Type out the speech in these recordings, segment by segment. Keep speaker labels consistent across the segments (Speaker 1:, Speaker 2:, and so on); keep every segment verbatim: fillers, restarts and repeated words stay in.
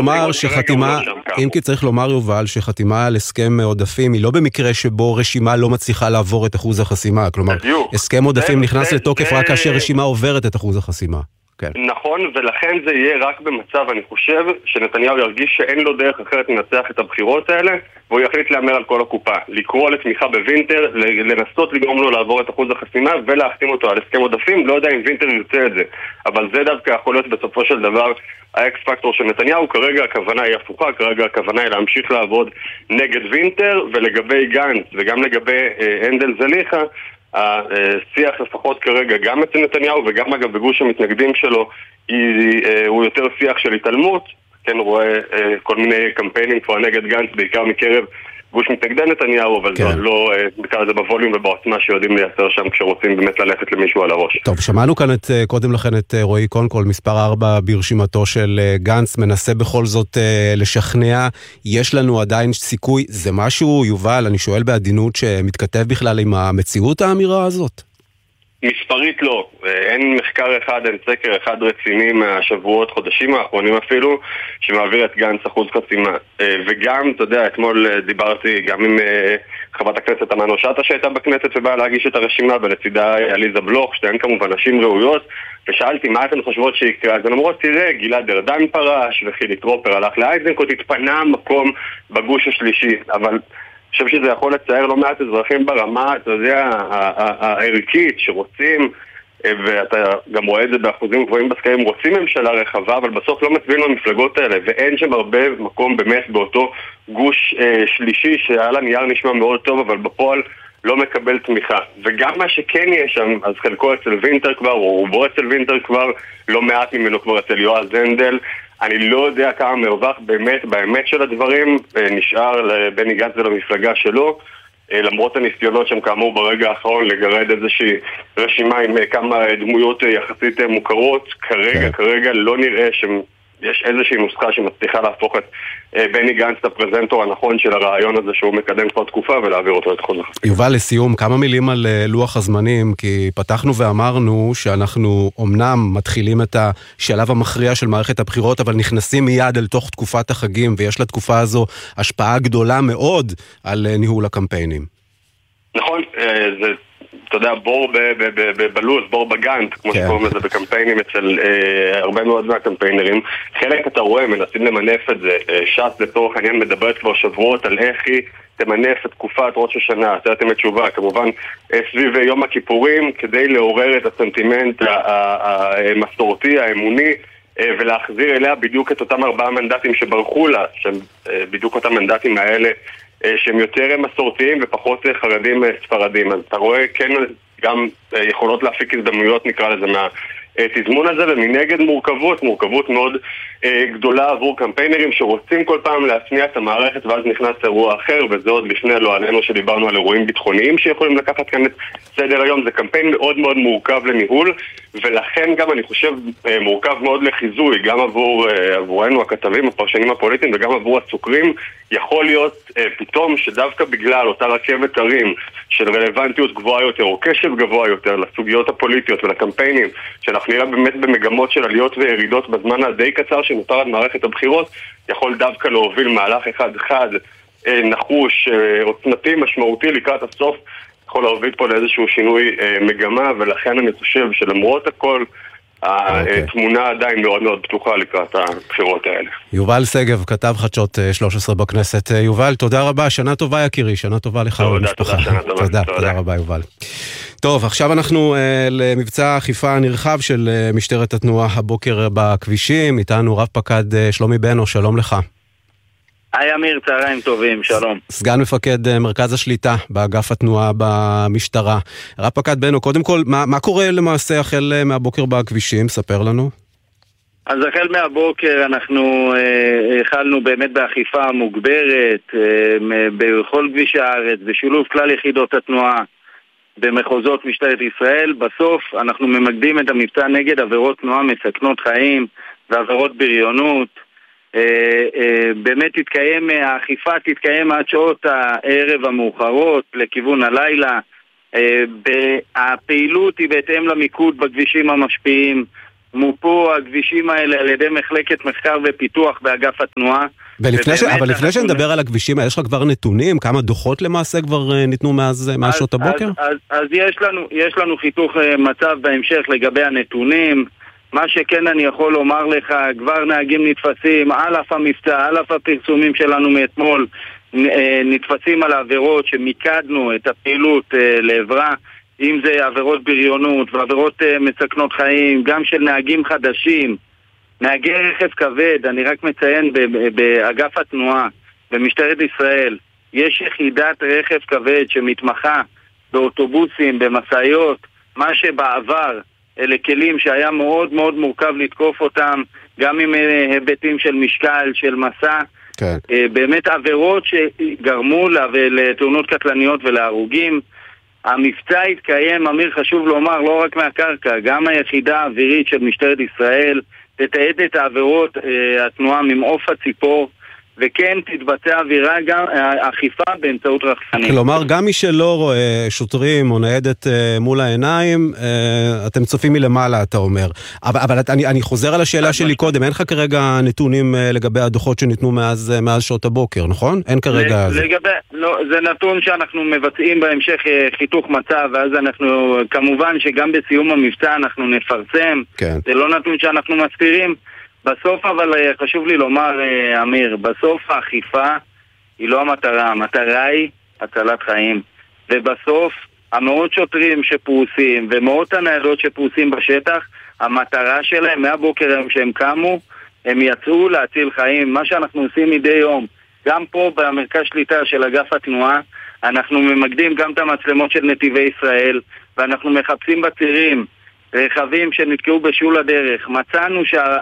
Speaker 1: לומר שחתימה, אם כי צריך לומר יובל, שחתימה על הסכם עודפים היא לא במקרה שבו רשימה לא מצליחה לעבור את אחוז החסימה, כלומר, הסכם עודפים נכנס לתוקף רק כאשר רשימה עוברת את אחוז החסימה.
Speaker 2: נכון, ולכן זה יהיה רק במצב, אני חושב, שנתניהו ירגיש שאין לו דרך אחרת לנצח את הבחירות האלה, והוא יחליט לאמר על כל הקופה, לקרוא לתמיכה בווינטר, לנסות לגרום לו לעבור את אחוז החסימה ולהחתים אותו על הסכם עודפים. לא יודע אם וינטר ירצה את זה, אבל זה דווקא יכול להיות בסופו של דבר האקס פקטור של נתניהו. כרגע הכוונה היא הפוכה, כרגע הכוונה היא להמשיך לעבוד נגד וינטר, ולגבי גנץ וגם לגבי אה, אנדל זליחה, השיח לפחות כרגע גם אצל נתניהו וגם אגב בגוש המתנגדים שלו היא, אה, הוא יותר שיח של התעלמות. כן, הוא רואה אה, כל מיני קמפיינים כבר נגד גנץ, בעיקר מקרב גוש מתנגדי נתניהו, אבל כן. זה לא, אה, בעיקר זה בווליום ובעוצמה שיודעים לייצר שם כשרוצים באמת ללכת למישהו על הראש.
Speaker 1: טוב, שמענו כאן את, קודם לכן את רועי קונקול, מספר ארבע ברשימתו של גנץ, מנסה בכל זאת אה, לשכנע, יש לנו עדיין סיכוי, זה משהו, יובל, אני שואל בעדינות, שמתכתב בכלל עם המציאות האמירה הזאת?
Speaker 2: מספרית לא, אין מחקר אחד, אין סקר אחד רציני מהשבועות, חודשים האחרונים אפילו, שמעביר את גנץ אחוז חסימה. וגם, אתה יודע, אתמול דיברתי גם עם חברת הכנסת תמנו שטה שהייתה בכנסת ובאה להגיש את הרשימה, ולצידה עליזה בלוך, שתיהן כמובן נשים ראויות, ושאלתי מה אתן חושבות שיקרה. אז אני אומרות, תראה, גלעד ארדן פרש וחילי טרופר הלך לאייזנקוט, התפנה מקום בגוש השלישי, אבל אני חושב שזה יכול לצייר לא מעט אזרחים ברמה, אתה יודע, הערכית שרוצים, ואתה גם רואה את זה באחוזים גבוהים בסקרים, רוצים ממשלה רחבה, אבל בסוף לא מצביעים למפלגות האלה, ואין שם הרבה מקום באמת באותו גוש אה, שלישי, שעל הנייר נשמע מאוד טוב, אבל בפועל לא מקבל תמיכה. וגם מה שכן יש שם, אז חלקו אצל וינטר כבר, או רובו אצל וינטר כבר, לא מעט ממנו כבר אצל יועז הנדל. אני לא יודע כמה מרווח באמת, באמת של הדברים, נשאר לבני גנץ ולמפלגה שלו, למרות הניסיונות שם כאמור ברגע האחרון לגרד איזושהי רשימה עם כמה דמויות יחסית מוכרות. כרגע, כרגע לא נראה שיש איזושהי נוסחה שמצליחה להפוך את בני גנץ לפרזנטור הנכון של הרעיון הזה שהוא מקדם כבר תקופה ולהעביר אותו את חוזר.
Speaker 1: יובל, לסיום, כמה מילים על לוח הזמנים, כי פתחנו ואמרנו שאנחנו אומנם מתחילים את השלב המכריע של מערכת הבחירות, אבל נכנסים מיד אל תוך תקופת החגים, ויש לתקופה הזו השפעה גדולה מאוד על ניהול הקמפיינים.
Speaker 2: נכון, זה... אתה יודע, בור בלוז, בור בגנט, כמו שקוראים לזה בקמפיינים אצל הרבה מאוד מהקמפיינרים. חלק אתה רואה, מנסים למנף את זה. ש"ס לצורך העניין מדברת כבר שבועות על איך היא תמנף את תקופת ראש השנה, עשיתם את תשובה, כמובן סביב יום הכיפורים, כדי לעורר את הסנטימנט המסורתי, האמוני, ולהחזיר אליה בדיוק את אותם ארבעה מנדטים שברחו לה, שהם בדיוק אותם מנדטים האלה, שהם יותר מסורתיים ופחות חרדים ספרדים. אז אתה רואה כן גם יכולות להפיק הזדמנויות, נקרא לזה, מהתזמון הזה, ומנגד מורכבות, מורכבות מאוד גדולה עבור קמפיינרים שרוצים כל פעם להצניע את המערכת, ואז נכנס אירוע אחר, וזה עוד לפני לא עלינו שדיברנו על אירועים ביטחוניים שיכולים לקחת כאן את סדר היום. זה קמפיין מאוד מאוד מורכב לניהול, ולכן גם אני חושב מורכב מאוד לחיזוי, גם עבור עבורנו הכתבים, הפרשנים הפוליטיים, וגם עבור הסוקרים. יכול להיות פתאום שדווקא בגלל אותה רכבת הרים של רלוונטיות גבוהה יותר או קשב גבוה יותר לסוגיות הפוליטיות ולקמפיינים, שאנחנו נראה באמת במגמות של עליות וירידות בזמן הדי קצר שנותר עד מערכת הבחירות, יכול דווקא להוביל מהלך אחד אחד נחוש, עוצמתי, משמעותי לקראת הסוף, יכול להוביל פה לאיזשהו שינוי מגמה, ולכן אני חושב שלמרות הכל התמונה עדיין מאוד מאוד פתוחה לקראת הבחירות האלה.
Speaker 1: יובל סגב, כתב חדשות שלוש עשרה בכנסת. יובל, תודה רבה, שנה טובה יקירי, שנה טובה לך ולמשפחה. תודה, תודה רבה יובל. טוב, עכשיו אנחנו למבצע אכיפה נרחב של משטרת התנועה הבוקר בכבישים. איתנו רב פקד שלומי בנו, שלום לך.
Speaker 3: היי אמיר, צהריים טובים, שלום.
Speaker 1: סגן מפקד מרכז השליטה באגף התנועה במשטרה. רב פקד בנו, קודם כל, מה, מה קורה למעשה החל מהבוקר בכבישים? ספר לנו.
Speaker 3: אז החל מהבוקר אנחנו אה, החלנו באמת באכיפה מוגברת אה, בכל כביש הארץ, בשילוב כלל יחידות התנועה במחוזות משטרת ישראל. בסוף אנחנו ממקדים את המבצע נגד עבירות תנועה מסכנות חיים ועבירות בריונות. Uh, uh, באמת תתקיים, האכיפה תתקיים עד שעות הערב המאוחרות לכיוון הלילה. uh, הפעילות היא בהתאם למיקוד בכבישים המשפיעים, מופו הכבישים האלה על ידי מחלקת מחקר ופיתוח באגף התנועה.
Speaker 1: ולפני ש... אבל לפני שנדבר על הכבישים, יש לך כבר נתונים? כמה דוחות למעשה כבר ניתנו מאז, מאז שעות הבוקר?
Speaker 3: אז, אז, אז יש לנו, יש לנו חיתוך מצב בהמשך לגבי הנתונים. מה שכן אני יכול לומר לך, כבר נהגים נתפסים, על אף המבצע, על אף הפרסומים שלנו מאתמול, נתפסים על העבירות שמיקדנו את הפעילות לעברה, אם זה עבירות בריונות ועבירות מסכנות חיים, גם של נהגים חדשים, נהגי רכב כבד. אני רק מציין באגף התנועה, במשטרת ישראל, יש יחידת רכב כבד שמתמחה באוטובוסים, במסעיות, מה שבעבר אלה כלים שהיה מאוד מאוד מורכב לתקוף אותם, גם עם היבטים של משקל, של מסע, כן. באמת עבירות שגרמו לתאונות קטלניות ולהרוגים. המבצע התקיים, אמיר, חשוב לומר, לא רק מהקרקע, גם היחידה האווירית של משטרת ישראל תתעד את העבירות התנועה ממעוף הציפור, וכן תתבצע אווירה גם אכיפה באמצעות רחפנים.
Speaker 1: כלומר, גם מי שלא רואה שוטרים או ניידת מול העיניים, אתם צופים מלמעלה, אתה אומר. אבל, אבל אני, אני חוזר על השאלה שלי קודם, אין לך כרגע נתונים לגבי הדוחות שניתנו מאז, מאז שעות הבוקר, נכון? אין כרגע...
Speaker 3: לגבי, לא, זה נתון שאנחנו מבצעים בהמשך חיתוך מצב, ואז אנחנו, כמובן שגם בסיום המבצע אנחנו נפרסם. כן. זה לא נתון שאנחנו מסתירים. בסוף אבל חשוב לי לומר, אמיר, בסוף האכיפה היא לא המטרה, המטרה היא הצלת חיים. ובסוף המאות שוטרים שפרוסים ומאות הניידות שפרוסים בשטח, המטרה שלהם מהבוקר היום שהם קמו, הם יצאו להציל חיים. מה שאנחנו עושים מדי יום, גם פה במרכז שליטה של אגף התנועה, אנחנו ממקדים גם את המצלמות של נתיבי ישראל, ואנחנו מחפשים בצירים רכבים שנתקעו בשול הדרך. מצאנו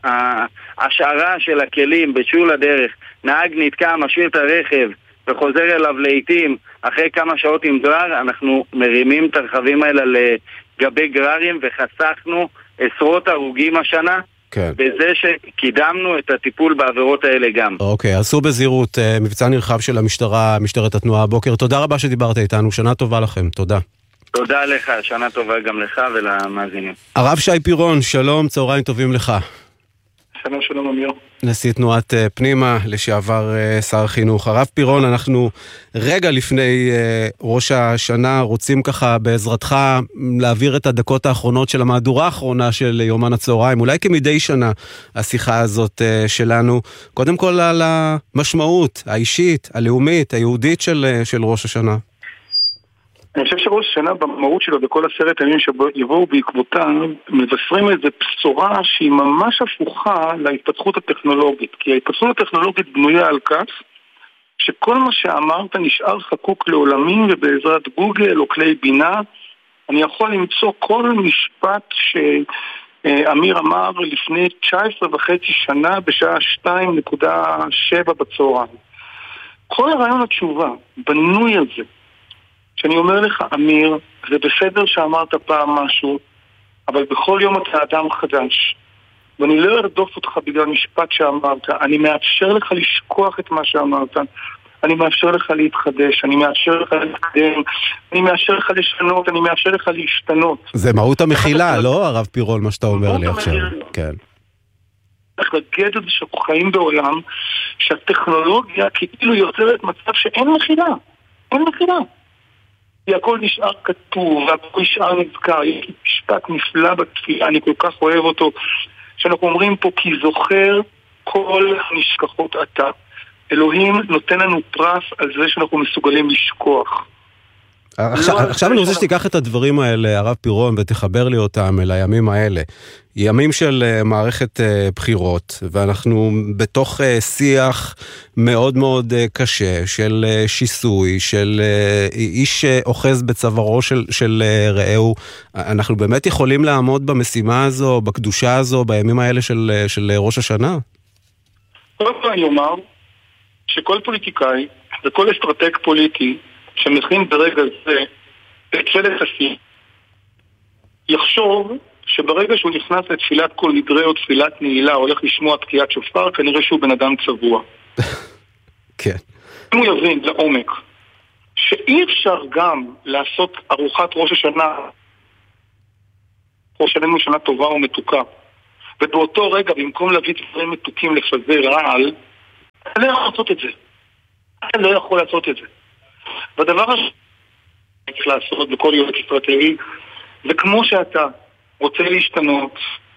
Speaker 3: שההשערה של הכלים בשול הדרך, נהג נתקע, משאיר את הרכב וחוזר אליו לעתים אחרי כמה שעות עם גרר, אנחנו מרימים את הרכבים האלה לגבי גררים וחסכנו עשרות הרוגים השנה. כן. בזה שקידמנו את הטיפול בעבירות האלה גם.
Speaker 1: אוקיי, עשו בזהירות מבצע נרחב של המשטרה, משטרת התנועה הבוקר. תודה רבה שדיברת איתנו, שנה טובה לכם, תודה.
Speaker 3: תודה לך, שנה טובה גם לך ולמאזינים.
Speaker 1: הרב שי פירון, שלום, צהריים טובים לך.
Speaker 4: שלום, שלום אמיר.
Speaker 1: נשיא תנועת פנימה, לשעבר שר החינוך. הרב פירון, אנחנו רגע לפני ראש השנה רוצים ככה בעזרתך להעביר את הדקות האחרונות של המהדורה האחרונה של יומן הצהריים, אולי כמדי שנה השיחה הזאת שלנו, קודם כל על המשמעות האישית, הלאומית, היהודית של, של ראש השנה.
Speaker 4: אני חושב שראש השנה במהות שלו בכל עשרת הימים שיבואו בעקבותה מבשרים איזו בשורה שהיא ממש הפוכה להתפתחות הטכנולוגית, כי ההתפתחות הטכנולוגית בנויה על כך שכל מה שאמרת נשאר חקוק לעולמים, ובעזרת גוגל או כלי בינה אני יכול למצוא כל משפט שאמיר אמר לפני תשע עשרה וחצי שנה בשעה שתיים נקודה שבע בצהריים. כל הרעיון התשובה בנוי על זה, שאני אומר לך, אמיר, זה בסדר שאמרת פעם משהו, אבל בכל יום אתה אדם חדש, ואני לא ארדוף אותך בגלל משפט שאמרת. אני מאפשר לך לשכוח את מה שאמרת, אני מאפשר לך להתחדש, אני מאפשר לך להתקדם, אני מאפשר לך לשנות, אני מאפשר לך להשתנות.
Speaker 1: זה מהות המחילה, לא הרב פירון, מה שאתה אומר לי עכשיו? כן.
Speaker 4: צריך לגד את זה שאנחנו חיים בעולם שהטכנולוגיה כאילו יוצרת מצב שאין מחילה, אין מחילה. כי הכל נשאר כתוב, והכל נשאר נזכר. יש משפט נפלא בתפילה, אני כל כך אוהב אותו, שאנחנו אומרים פה, כי זוכר כל הנשכחות אתה. אלוהים נותן לנו פרס על זה שאנחנו מסוגלים לשכוח.
Speaker 1: עכשיו אני רוצה שתיקח את הדברים האלה, הרב פירון, ותחבר לי אותם אל הימים האלה. ימים של מערכת בחירות, ואנחנו בתוך שיח מאוד מאוד קשה, של שיסוי, של איש אוחז בצווארו של, של רעהו. אנחנו באמת יכולים לעמוד במשימה הזו, בקדושה הזו, בימים האלה של, של ראש השנה?
Speaker 4: קודם כל אני אומר, שכל פוליטיקאי וכל אסטרטג פוליטי, שמכין ברגע זה את תפילת השיא, יחשוב שברגע שהוא נכנס לתפילת כל נדרי או תפילת נעילה, הולך לשמוע תקיעת שופר, כנראה שהוא בן אדם צבוע.
Speaker 1: כן.
Speaker 4: אם הוא יבין לעומק שאי אפשר גם לעשות ארוחת ראש השנה, ראש השנה שנה טובה ומתוקה, ובאותו רגע, במקום להביא דברים מתוקים לפזר רעל, אתה לא יכול לעשות את זה. אתה לא יכול לעשות את זה. והדבר השני צריך לעשות בכל יועץ אסטרטגי, וכמו שאתה רוצה להשתנות,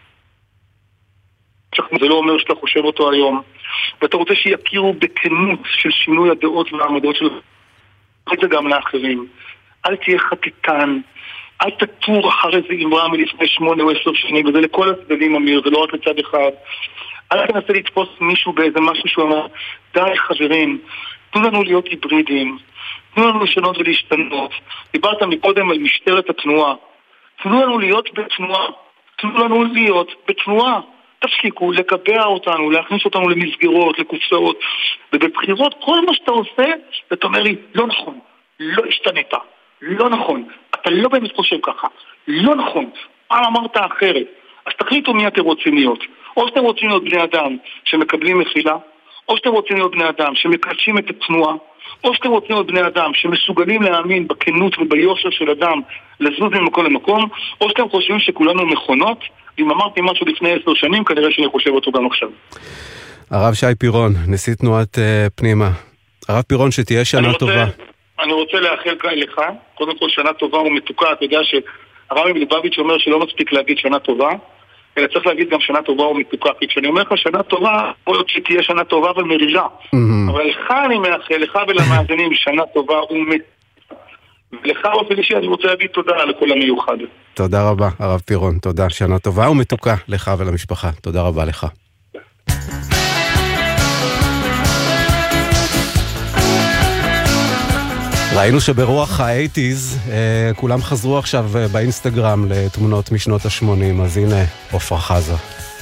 Speaker 4: זה לא אומר שאתה חושב אותו היום, ואתה רוצה שיכירו בכנות של שינוי הדעות והעמדות שלך, זה גם לאחרים. אל תהיה חטטן, אל תטור אחרי זה אמרה מלפני שמונה או עשר שנים, וזה לכל הצדדים אמיר, זה לא רק לצד אחד. אל תנסה לתפוס מישהו באיזה משהו שהוא אמר, די חברים, תנו לנו להיות היברידים, תנו לנו לשנות ולהשתנות. דיברת מקודם על משטרת התנועה, תנו לנו להיות בתנועה, תנו לנו להיות בתנועה. תפסיקו לקבע אותנו, להכניס אותנו למסגרות, לקופסאות, ובבחירות כל מה שאתה עושה, אתה אומר לי, לא נכון, לא השתנית, לא נכון, אתה לא באמת חושב ככה, לא נכון, פעם אמרת אחרת, אז תחליטו מי אתם רוצים להיות, או שאתם רוצים להיות בני אדם שמקבלים מחילה, או שאתם רוצים להיות בני אדם שמקדשים את התנועה, או שאתם רוצים להיות בני אדם שמסוגלים להאמין בכנות וביושר של אדם לזוז ממקום למקום, או שאתם חושבים שכולנו מכונות, אם אמרתי משהו לפני עשר שנים, כנראה שאני חושב אותו גם עכשיו.
Speaker 1: הרב שי פירון, נשיא תנועת uh, פנימה. הרב פירון, שתהיה שנה
Speaker 4: אני רוצה,
Speaker 1: טובה.
Speaker 4: אני רוצה לאחל כאן לך, קודם כל שנה טובה ומתוקה, אתה יודע שהרב מלובביץ' אומר שלא מספיק להגיד שנה טובה, אלא צריך להגיד גם שנה טובה ומתוקה, כי כשאני אומר לך שנה טובה, יכול להיות שתהיה שנה טובה ומרירה. Mm-hmm. אבל לך אני מאחל, לך ולמאזינים שנה טובה ומתוקה. ולך באופן אישי אני רוצה להגיד תודה לכל המיוחד.
Speaker 1: תודה רבה, הרב פירון, תודה. שנה טובה ומתוקה לך ולמשפחה. תודה רבה לך. ראינו שברוח ה-שמונים כולם חזרו עכשיו באינסטגרם לתמונות משנות ה-שמונים, אז הנה עופרה חזה.